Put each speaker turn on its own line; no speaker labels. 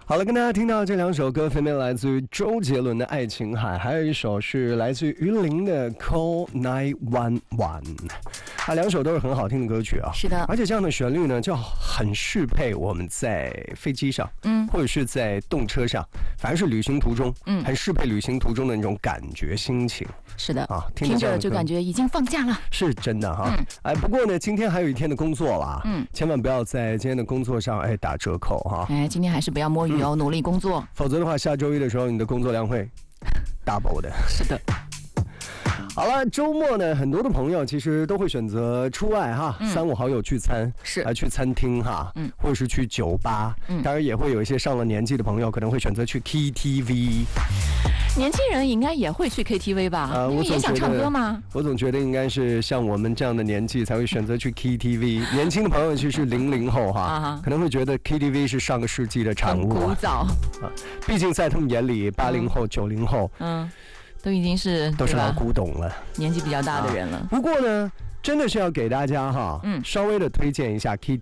好了，跟大家听到这两首歌，分别来自于周杰伦的《爱琴海》，还有一首是来自于云林的《Call 911》。两首都是很好听的歌曲啊。
是的，
而且这样的旋律呢，就很适配我们在飞机上，或者是在动车上，反正是旅行途中，很适配旅行途中的那种感觉心情。
是的
啊，
听着就感觉已经放假了，
是真的哈。不过呢，今天还有一天的工作啦，千万不要在今天的工作上打折扣哈。
今天还是不要摸鱼哦，努力工作，
否则的话，下周一的时候你的工作量会 double 的。
是的。
好了，周末呢，很多的朋友其实都会选择出外哈，三五好友聚餐，去餐厅哈，或者是去酒吧，当然也会有一些上了年纪的朋友可能会选择去 KTV。
年轻人应该也会去 KTV 吧？因为也想唱歌吗？
我总觉得应该是像我们这样的年纪才会选择去 KTV。年轻的朋友其实是00后哈，可能会觉得 KTV 是上个世纪的产物，
很古早
啊。毕竟在他们眼里，80后、90后，
都已经是
都是老古董了，
年纪比较大的人了。
不过呢，真的是要给大家哈，稍微的推荐一下 KTV。